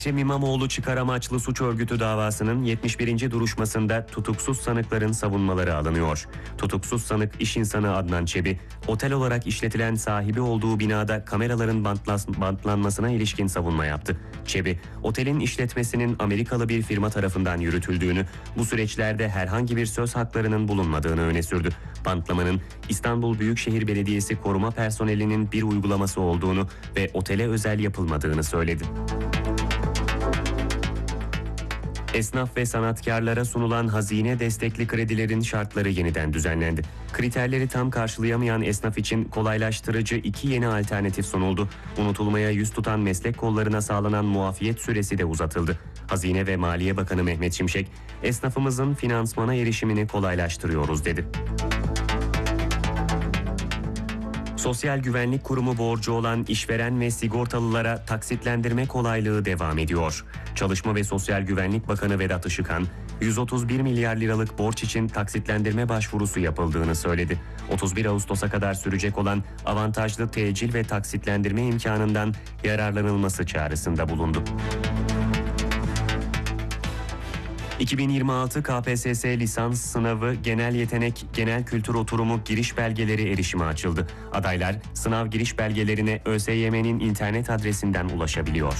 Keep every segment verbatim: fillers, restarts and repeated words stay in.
Ekrem İmamoğlu çıkar amaçlı suç örgütü davasının yetmiş birinci duruşmasında tutuksuz sanıkların savunmaları alınıyor. Tutuksuz sanık iş insanı Adnan Çebi, otel olarak işletilen sahibi olduğu binada kameraların bantlas- bantlanmasına ilişkin savunma yaptı. Çebi, otelin işletmesinin Amerikalı bir firma tarafından yürütüldüğünü, bu süreçlerde herhangi bir söz haklarının bulunmadığını öne sürdü. Bantlamanın İstanbul Büyükşehir Belediyesi koruma personelinin bir uygulaması olduğunu ve otele özel yapılmadığını söyledi. Esnaf ve sanatkarlara sunulan hazine destekli kredilerin şartları yeniden düzenlendi. Kriterleri tam karşılayamayan esnaf için kolaylaştırıcı iki yeni alternatif sunuldu. Unutulmaya yüz tutan meslek kollarına sağlanan muafiyet süresi de uzatıldı. Hazine ve Maliye Bakanı Mehmet Şimşek, esnafımızın finansmana erişimini kolaylaştırıyoruz dedi. Sosyal Güvenlik Kurumu borcu olan işveren ve sigortalılara taksitlendirme kolaylığı devam ediyor. Çalışma ve Sosyal Güvenlik Bakanı Vedat Işıkhan, yüz otuz bir milyar liralık borç için taksitlendirme başvurusu yapıldığını söyledi. otuz bir Ağustos'a kadar sürecek olan avantajlı tecil ve taksitlendirme imkanından yararlanılması çağrısında bulundu. iki bin yirmi altı K P S S lisans sınavı genel yetenek, genel kültür oturumu giriş belgeleri erişime açıldı. Adaylar sınav giriş belgelerine ÖSYM'nin internet adresinden ulaşabiliyor.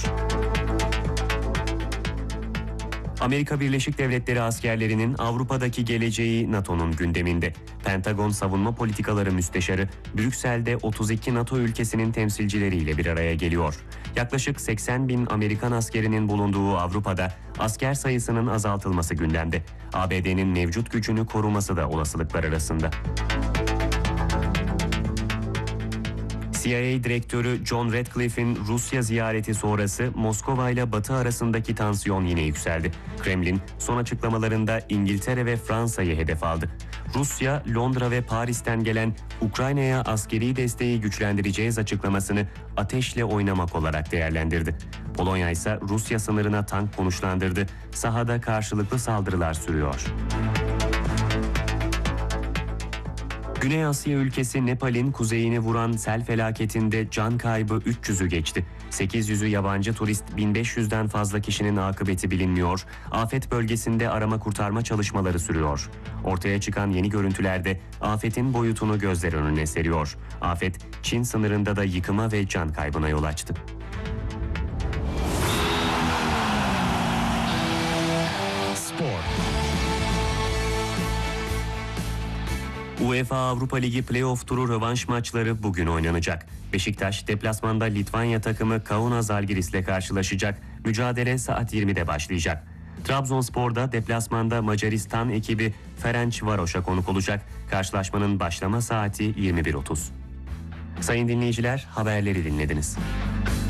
Amerika Birleşik Devletleri askerlerinin Avrupa'daki geleceği NATO'nun gündeminde. Pentagon Savunma Politikaları Müsteşarı Brüksel'de otuz iki NATO ülkesinin temsilcileriyle bir araya geliyor. Yaklaşık seksen bin Amerikan askerinin bulunduğu Avrupa'da asker sayısının azaltılması gündemde. A B D'nin mevcut gücünü koruması da olasılıklar arasında. C I A Direktörü John Ratcliffe'in Rusya ziyareti sonrası Moskova ile Batı arasındaki tansiyon yine yükseldi. Kremlin son açıklamalarında İngiltere ve Fransa'yı hedef aldı. Rusya, Londra ve Paris'ten gelen Ukrayna'ya askeri desteği güçlendireceğiz açıklamasını ateşle oynamak olarak değerlendirdi. Polonya ise Rusya sınırına tank konuşlandırdı. Sahada karşılıklı saldırılar sürüyor. Güney Asya ülkesi Nepal'in kuzeyini vuran sel felaketinde can kaybı üç yüzü geçti. sekiz yüzü yabancı turist, bin beş yüzden fazla kişinin akıbeti bilinmiyor. Afet bölgesinde arama kurtarma çalışmaları sürüyor. Ortaya çıkan yeni görüntülerde afetin boyutunu gözler önüne seriyor. Afet, Çin sınırında da yıkıma ve can kaybına yol açtı. Spor. UEFA Avrupa Ligi Playoff turu rövanş maçları bugün oynanacak. Beşiktaş deplasmanda Litvanya takımı Kaunas Žalgiris'le karşılaşacak. Mücadele saat yirmide başlayacak. Trabzonspor'da deplasmanda Macaristan ekibi Ferencvaros'a konuk olacak. Karşılaşmanın başlama saati yirmi bir otuz. Sayın dinleyiciler, haberleri dinlediniz.